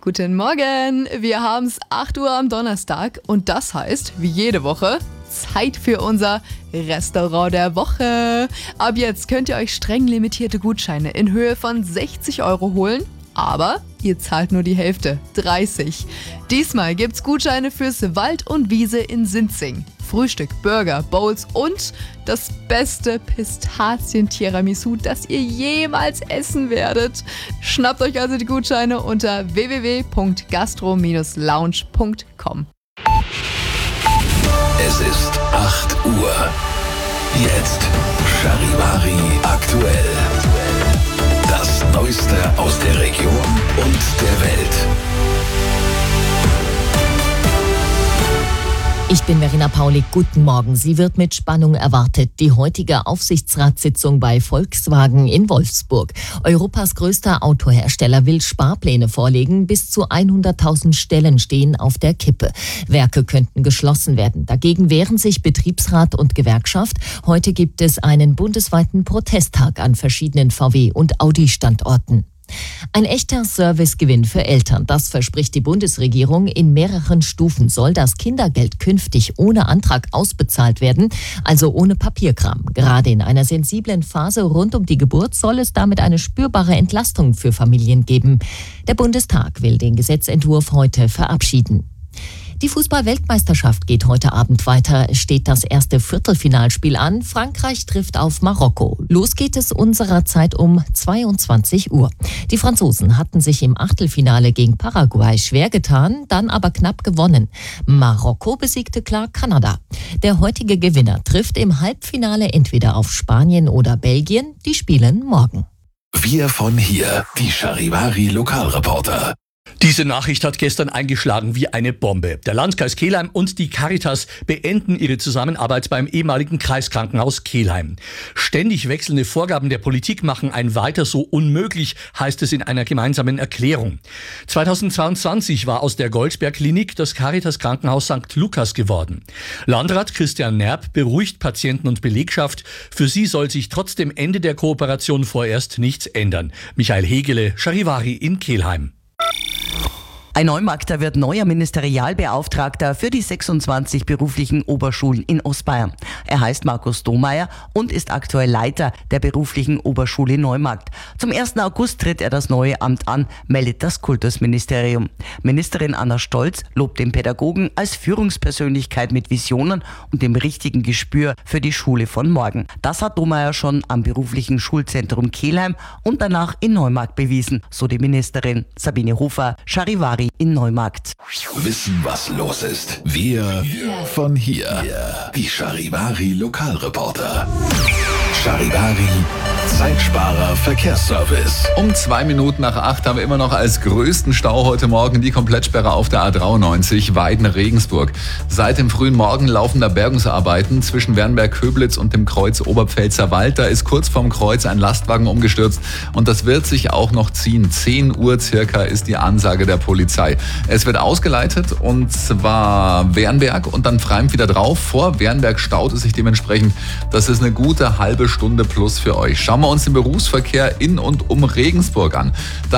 Guten Morgen, wir haben es 8 Uhr am Donnerstag und das heißt, wie jede Woche, Zeit für unser Restaurant der Woche. Ab jetzt könnt ihr euch streng limitierte Gutscheine in Höhe von 60 € holen, aber ihr zahlt nur die Hälfte, 30. Diesmal gibt's Gutscheine fürs Wald und Wiese in Sinzing. Frühstück, Burger, Bowls und das beste Pistazien-Tiramisu, das ihr jemals essen werdet. Schnappt euch also die Gutscheine unter www.gastro-lounge.com. Es ist 8 Uhr. Jetzt Charivari aktuell. Das Neueste aus der Region und der Welt. Ich bin Verena Paulik, guten Morgen. Sie wird mit Spannung erwartet. Die heutige Aufsichtsratssitzung bei Volkswagen in Wolfsburg. Europas größter Autohersteller will Sparpläne vorlegen. Bis zu 100.000 Stellen stehen auf der Kippe. Werke könnten geschlossen werden. Dagegen wehren sich Betriebsrat und Gewerkschaft. Heute gibt es einen bundesweiten Protesttag an verschiedenen VW- und Audi-Standorten. Ein echter Servicegewinn für Eltern, das verspricht die Bundesregierung. In mehreren Stufen soll das Kindergeld künftig ohne Antrag ausbezahlt werden, also ohne Papierkram. Gerade in einer sensiblen Phase rund um die Geburt soll es damit eine spürbare Entlastung für Familien geben. Der Bundestag will den Gesetzentwurf heute verabschieden. Die Fußball-Weltmeisterschaft geht heute Abend weiter. Es steht das erste Viertelfinalspiel an. Frankreich trifft auf Marokko. Los geht es unserer Zeit um 22 Uhr. Die Franzosen hatten sich im Achtelfinale gegen Paraguay schwer getan, dann aber knapp gewonnen. Marokko besiegte klar Kanada. Der heutige Gewinner trifft im Halbfinale entweder auf Spanien oder Belgien. Die spielen morgen. Wir von hier, die Charivari Lokalreporter. Diese Nachricht hat gestern eingeschlagen wie eine Bombe. Der Landkreis Kelheim und die Caritas beenden ihre Zusammenarbeit beim ehemaligen Kreiskrankenhaus Kelheim. Ständig wechselnde Vorgaben der Politik machen ein Weiter so unmöglich, heißt es in einer gemeinsamen Erklärung. 2022 war aus der Goldsberg-Klinik das Caritas Krankenhaus St. Lukas geworden. Landrat Christian Nerb beruhigt Patienten und Belegschaft. Für sie soll sich trotz dem Ende der Kooperation vorerst nichts ändern. Michael Hegele, Charivari in Kelheim. Ein Neumarkter wird neuer Ministerialbeauftragter für die 26 beruflichen Oberschulen in Ostbayern. Er heißt Markus Domeyer und ist aktuell Leiter der beruflichen Oberschule Neumarkt. Zum 1. August tritt er das neue Amt an, meldet das Kultusministerium. Ministerin Anna Stolz lobt den Pädagogen als Führungspersönlichkeit mit Visionen und dem richtigen Gespür für die Schule von morgen. Das hat Domeyer schon am beruflichen Schulzentrum Kelheim und danach in Neumarkt bewiesen, so die Ministerin Sabine Hofer, Charivari in Neumarkt. Wissen, was los ist. Wir von hier. Die Charivari Lokalreporter. Charivari Zeitsparer Verkehrsservice. Um 2 Minuten nach 8 haben wir immer noch als größten Stau heute Morgen die Komplettsperre auf der A93 Weiden-Regensburg. Seit dem frühen Morgen laufen da Bergungsarbeiten zwischen Wernberg-Köblitz und dem Kreuz Oberpfälzer Wald. Da ist kurz vorm Kreuz ein Lastwagen umgestürzt und das wird sich auch noch ziehen. 10 Uhr circa ist die Ansage der Polizei. Es wird ausgeleitet und zwar Wernberg und dann Freim wieder drauf. Vor Wernberg staut es sich dementsprechend. Das ist eine gute halbe Stunde plus für euch. Schauen wir uns den Berufsverkehr in und um Regensburg an.